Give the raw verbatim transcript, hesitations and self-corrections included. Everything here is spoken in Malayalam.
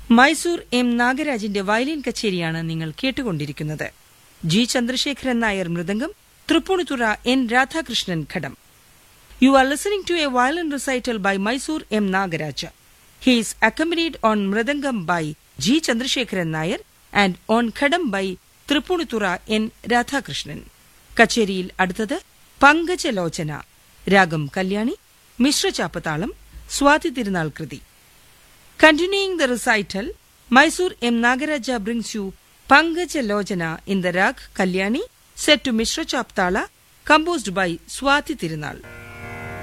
മൈസൂർ എം നാഗരാജിന്റെ വയലിൻ കച്ചേരിയാണ് നിങ്ങൾ കേട്ടുകൊണ്ടിരിക്കുന്നത്. G Chandrasekharan Nair mridangam, Tripunithura N Radhakrishnan ghatam. You are listening to a violin recital by Mysore M. Nagaraj. He is accompanied on Mridangam by G. Chandrasekharan Nair and on Khadam by Tripunitura N. Radhakrishnan. കച്ചേരിയിൽ അടുത്തത് പങ്കജലോചന, രാഗം കല്യാണി, മിശ്ര ചാപ്പത്താളം, സ്വാതി തിരുനാൾ കൃതി. Continuing the recital, Mysore M. Nagaraja brings you Pangajalochana in the rag Kalyani, set to Mishra Chaptala, composed by Swati Tirunal.